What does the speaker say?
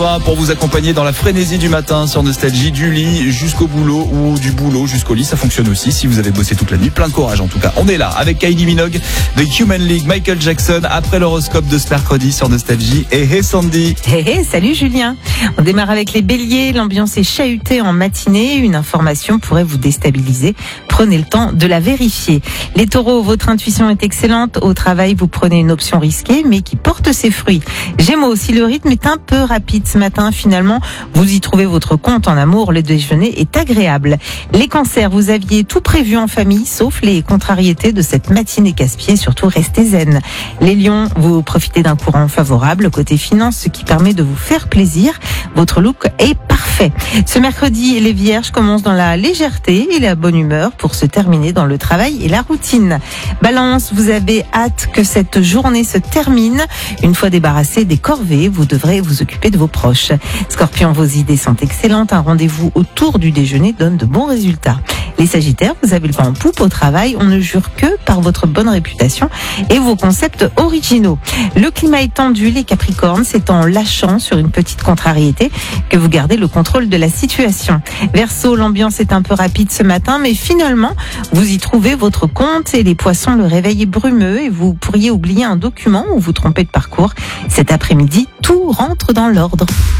Pour vous accompagner dans la frénésie du matin sur Nostalgie, du lit jusqu'au boulot ou du boulot jusqu'au lit, ça fonctionne aussi si vous avez bossé toute la nuit. Plein de courage en tout cas. On est là avec Kylie Minogue de Human League, Michael Jackson après l'horoscope de ce mercredi sur Nostalgie. Et hey Sandy. Hey, salut Julien. On démarre avec les béliers. L'ambiance est chahutée en matinée. Une information pourrait vous déstabiliser. Prenez le temps de la vérifier. Les taureaux, votre intuition est excellente. Au travail, vous prenez une option risquée mais qui porte ses fruits. Gémeaux, si le rythme est un peu rapide ce matin, finalement, vous y trouvez votre compte en amour. Le déjeuner est agréable. Les cancers, vous aviez tout prévu en famille, sauf les contrariétés de cette matinée casse-pied. Surtout, restez zen. Les lions, vous profitez d'un courant favorable côté finance, ce qui permet de vous faire plaisir. Votre look est parfait. Ce mercredi, les vierges commencent dans la légèreté et la bonne humeur pour se terminer dans le travail et la routine. Balance, vous avez hâte que cette journée se termine. Une fois débarrassé des corvées, vous devrez vous occuper de vos proches. Scorpion, vos idées sont excellentes. Un rendez-vous autour du déjeuner donne de bons résultats. Les sagittaires, vous avez le vent en poupe au travail. On ne jure que par votre bonne réputation et vos concepts originaux. Le climat est tendu, les capricornes. C'est en lâchant sur une petite contrariété que vous gardez le contrôle de la situation. Verseau, l'ambiance est un peu rapide ce matin, mais finalement, vous y trouvez votre compte. Et les poissons, le réveil est brumeux et vous pourriez oublier un document ou vous tromper de parcours. Cet après-midi, tout rentre dans l'ordre.